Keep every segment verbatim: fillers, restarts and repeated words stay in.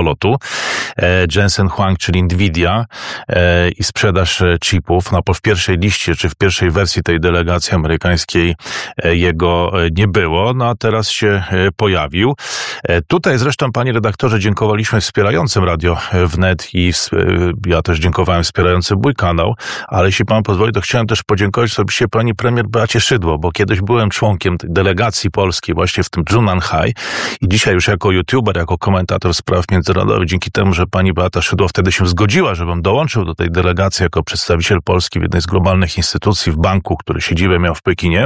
samolotu. Jensen Huang, czyli Nvidia i sprzedaż chipów. No, bo w pierwszej liście, czy w pierwszej wersji tej delegacji amerykańskiej jego nie było, no a teraz się pojawił. Tutaj zresztą, panie redaktorze, dziękowaliśmy wspierającym Radio Wnet i ja też dziękowałem wspierającym mój kanał, ale jeśli pan pozwoli, to chciałem też podziękować osobiście pani premier Beacie Szydło, bo kiedyś byłem członkiem tej delegacji polskiej właśnie w tym Junanhaj i dzisiaj już jako youtuber, jako komentator spraw międzynarodowych, dzięki temu, że pani Beata Szydło wtedy się zgodziła, żebym dołączył do tej delegacji jako przedstawiciel Polski w jednej z globalnych instytucji w banku, który siedzibę miał w Pekinie,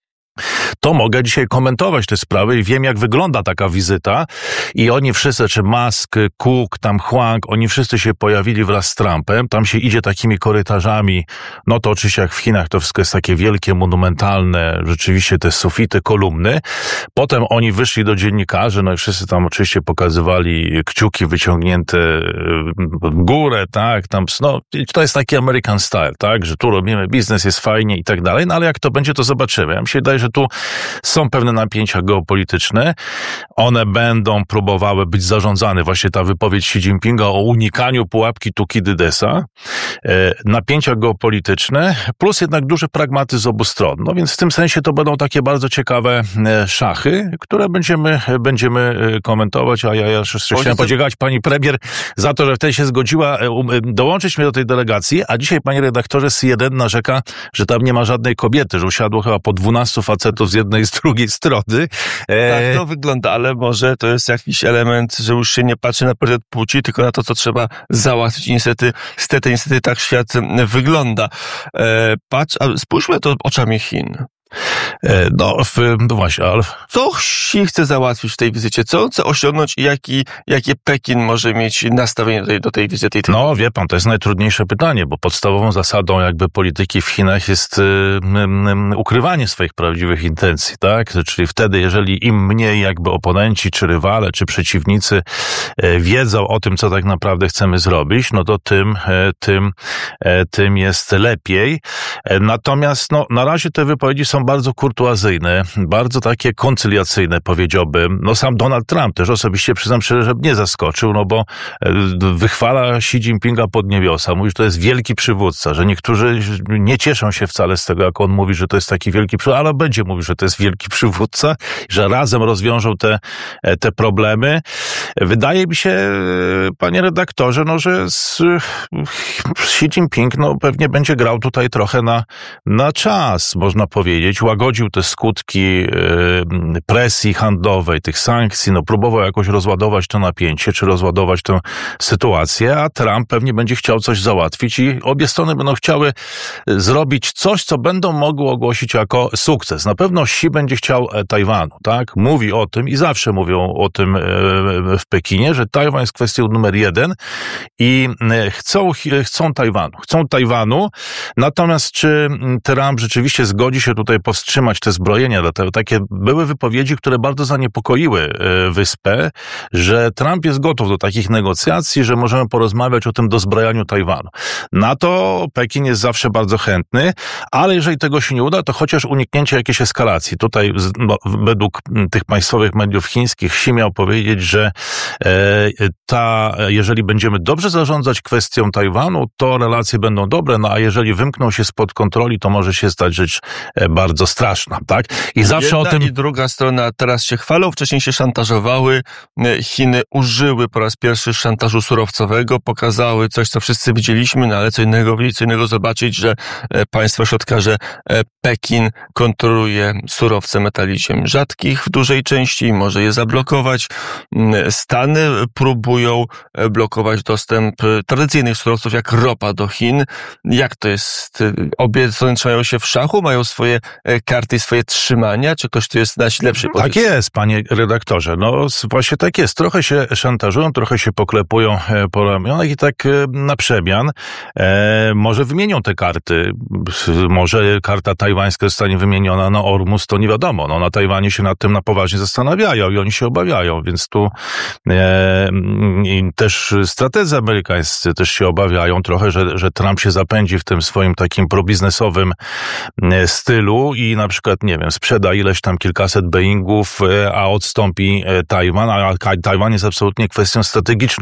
to mogę dzisiaj komentować te sprawy i wiem, jak wygląda taka wizyta. I oni wszyscy, czy Musk, Cook, tam Huang, oni wszyscy się pojawili wraz z Trumpem. Tam się idzie takimi korytarzami. No to oczywiście jak w Chinach to wszystko jest takie wielkie, monumentalne, rzeczywiście te sufity, kolumny. Potem oni wyszli do dziennikarzy, no i wszyscy tam oczywiście pokazywali kciuki wyciągnięte w górę, tak, tam, no to jest taki American style, tak, że tu robimy biznes, jest fajnie i tak dalej, no ale jak to będzie, to zobaczymy. Ja mi się wydaje, że tu są pewne napięcia geopolityczne. One będą próbowały być zarządzane. Właśnie ta wypowiedź Xi Jinpinga o unikaniu pułapki Tukidydesa. Napięcia geopolityczne, plus jednak duży pragmatyzm z obu stron. No więc w tym sensie to będą takie bardzo ciekawe szachy, które będziemy, będziemy komentować, a ja jeszcze chciałem podziękować pani premier za to, że wtedy się zgodziła dołączyć mnie do tej delegacji, a dzisiaj, panie redaktorze, C jeden narzeka, że tam nie ma żadnej kobiety, że usiadło chyba po dwunastu facetów z jednej i z drugiej strony. Tak to wygląda, ale może to jest jakiś element, że już się nie patrzy na priorytet płci, tylko na to, co trzeba załatwić. Niestety, niestety, niestety tak świat wygląda. Patrz, spójrzmy to oczami Chin. No, w, no właśnie, ale... Co Xi chce załatwić w tej wizycie? Co chce osiągnąć i jaki, jakie Pekin może mieć nastawienie do tej, do tej wizyty? Tej... No, wie pan, to jest najtrudniejsze pytanie, bo podstawową zasadą jakby polityki w Chinach jest um, ukrywanie swoich prawdziwych intencji, tak? Czyli wtedy, jeżeli im mniej jakby oponenci, czy rywale, czy przeciwnicy e, wiedzą o tym, co tak naprawdę chcemy zrobić, no to tym, e, tym, e, tym jest lepiej. E, natomiast, no, na razie te wypowiedzi są bardzo kurtuazyjne, bardzo takie koncyliacyjne, powiedziałbym. No sam Donald Trump też osobiście, przyznam szczerze, że mnie zaskoczył, no bo wychwala Xi Jinpinga pod niebiosa. Mówi, że to jest wielki przywódca, że niektórzy nie cieszą się wcale z tego, jak on mówi, że to jest taki wielki przywódca, ale będzie mówił, że to jest wielki przywódca, że razem rozwiążą te, te problemy. Wydaje mi się, panie redaktorze, no, że z, Xi Jinping no, pewnie będzie grał tutaj trochę na, na czas, można powiedzieć. Łagodził te skutki presji handlowej, tych sankcji, no próbował jakoś rozładować to napięcie, czy rozładować tę sytuację, a Trump pewnie będzie chciał coś załatwić i obie strony będą chciały zrobić coś, co będą mogły ogłosić jako sukces. Na pewno Xi będzie chciał Tajwanu, tak? Mówi o tym i zawsze mówią o tym w Pekinie, że Tajwan jest kwestią numer jeden i chcą, chcą Tajwanu. Chcą Tajwanu, natomiast czy Trump rzeczywiście zgodzi się tutaj powstrzymać te zbrojenia? Dlatego takie były wypowiedzi, które bardzo zaniepokoiły wyspę, że Trump jest gotów do takich negocjacji, że możemy porozmawiać o tym dozbrajaniu Tajwanu. Na to Pekin jest zawsze bardzo chętny, ale jeżeli tego się nie uda, to chociaż uniknięcie jakiejś eskalacji. Tutaj no, według tych państwowych mediów chińskich Xi miał powiedzieć, że e, ta, jeżeli będziemy dobrze zarządzać kwestią Tajwanu, to relacje będą dobre, no a jeżeli wymkną się spod kontroli, to może się stać rzecz bardzo straszna, tak? I zawsze Jedna o tym... i druga strona teraz się chwalą, wcześniej się szantażowały. Chiny użyły po raz pierwszy szantażu surowcowego, pokazały coś, co wszyscy widzieliśmy, no ale co innego widzieć, co innego zobaczyć, że państwo środkarze Pekin kontroluje surowce metali ziem rzadkich w dużej części i może je zablokować. Stany próbują blokować dostęp tradycyjnych surowców, jak ropa do Chin. Jak to jest? Obie strony trzymają się w szachu, mają swoje karty, swoje trzymania, czy ktoś tu jest na lepszej pozycji? Tak jest, panie redaktorze. No właśnie tak jest. Trochę się szantażują, trochę się poklepują po ramionach i tak na przemian e, może wymienią te karty. Może karta tajwańska zostanie wymieniona na Ormus, to nie wiadomo. No na Tajwanie się nad tym na poważnie zastanawiają i oni się obawiają, więc tu e, i też strategzy amerykańscy też się obawiają trochę, że, że Trump się zapędzi w tym swoim takim probiznesowym stylu i na przykład, nie wiem, sprzeda ileś tam kilkaset Boeingów, a odstąpi Tajwan, a Tajwan jest absolutnie kwestią strategiczną.